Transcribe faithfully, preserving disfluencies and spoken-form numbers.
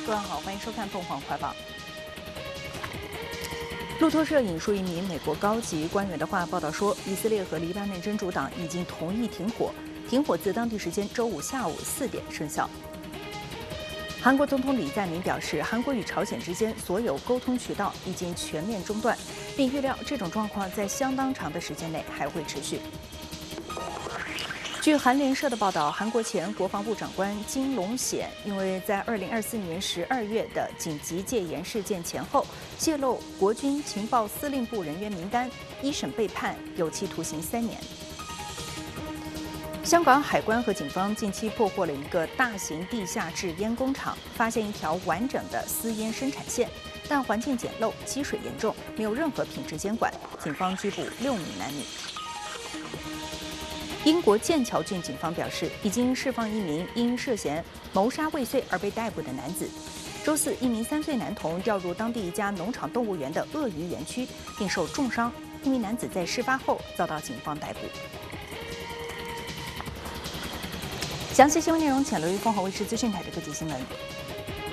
各位好，欢迎收看凤凰快报。路透社引述一名美国高级官员的话报道说，以色列和黎巴嫩真主党已经同意停火，停火自当地时间周五下午四点生效。韩国总统李在明表示，韩国与朝鲜之间所有沟通渠道已经全面中断，并预料这种状况在相当长的时间内还会持续。据韩联社的报道，韩国前国防部长官金龙显因为在二零二四年十二月的紧急戒严事件前后泄露国军情报司令部人员名单，一审被判有期徒刑三年。香港海关和警方近期破获了一个大型地下制烟工厂，发现一条完整的私烟生产线，但环境简陋，积水严重，没有任何品质监管。警方拘捕六名男女。英国剑桥郡警方表示，已经释放一名因涉嫌谋杀未遂而被逮捕的男子。周四，一名三岁男童掉入当地一家农场动物园的鳄鱼园区，并受重伤。一名男子在事发后遭到警方逮捕。详细新闻内容，请留意凤凰卫视资讯台的各级新闻。